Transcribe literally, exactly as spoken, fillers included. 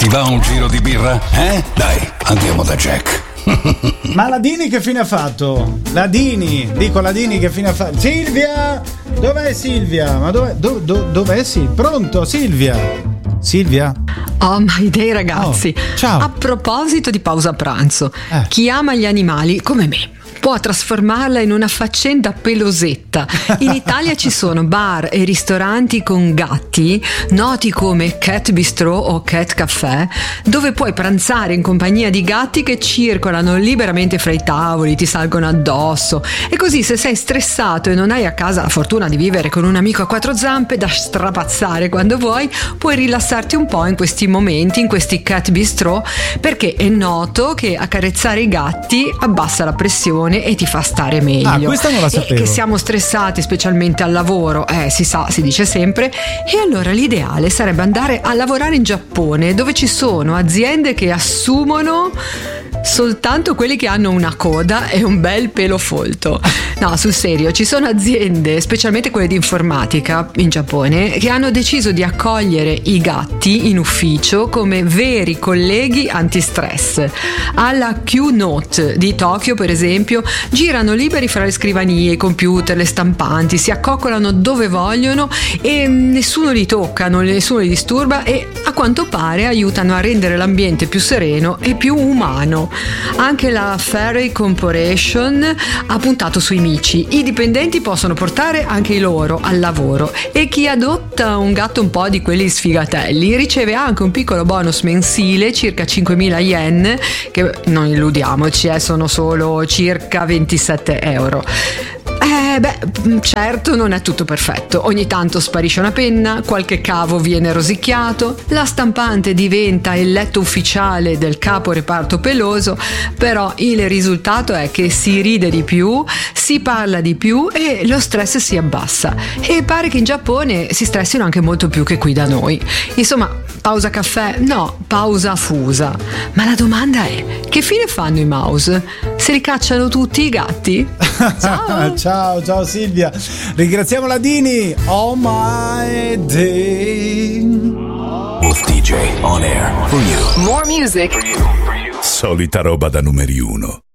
Ti va un giro di birra? Eh? Dai, andiamo da Jack. Ma la Dini che fine ha fatto? La Dini, dico la Dini che fine ha fatto? Silvia! Dov'è Silvia? Ma dov'è, do, do, dov'è Silvia? Pronto Silvia? Silvia? Oh my day ragazzi, oh, ciao. A proposito di pausa pranzo, eh. chi ama gli animali come me può trasformarla in una faccenda pelosetta. In Italia ci sono bar e ristoranti con gatti noti come Cat Bistro o Cat Café, dove puoi pranzare in compagnia di gatti che circolano liberamente fra i tavoli, ti salgono addosso, e così se sei stressato e non hai a casa la fortuna di vivere con un amico a quattro zampe da strapazzare quando vuoi, puoi rilassarti un po' in questi momenti, in questi Cat Bistro, perché è noto che accarezzare i gatti abbassa la pressione e ti fa stare meglio. Ah, questa non la sapevo. E che siamo stressati specialmente al lavoro, eh si sa, si dice sempre, e allora l'ideale sarebbe andare a lavorare in Giappone, dove ci sono aziende che assumono soltanto quelli che hanno una coda e un bel pelo folto. No, sul serio, ci sono aziende, specialmente quelle di informatica in Giappone, che hanno deciso di accogliere i gatti in ufficio come veri colleghi antistress. Alla Q-Note di Tokyo, per esempio, girano liberi fra le scrivanie, i computer, le stampanti, si accoccolano dove vogliono e nessuno li tocca, nessuno li disturba, e a quanto pare aiutano a rendere l'ambiente più sereno e più umano. Anche la Fairy Corporation ha puntato sui mici. I dipendenti possono portare anche i loro al lavoro, e chi adotta un gatto un po' di quelli sfigatelli riceve anche un piccolo bonus mensile, circa cinquemila yen, che non illudiamoci, eh, sono solo circa ventisette euro. Eh beh, certo non è tutto perfetto. Ogni tanto sparisce una penna, qualche cavo viene rosicchiato, la stampante diventa il letto ufficiale del capo reparto peloso, però il risultato è che si ride di più, si parla di più e lo stress si abbassa. E pare che in Giappone si stressino anche molto più che qui da noi. Insomma, pausa caffè? No, pausa fusa. Ma la domanda è: che fine fanno i mouse? Se li cacciano tutti i gatti? Ciao! Ciao, ciao Silvia. Ringraziamo la Dini. Oh my day. Wolf D J on air for you. More music. Solita roba da numeri uno.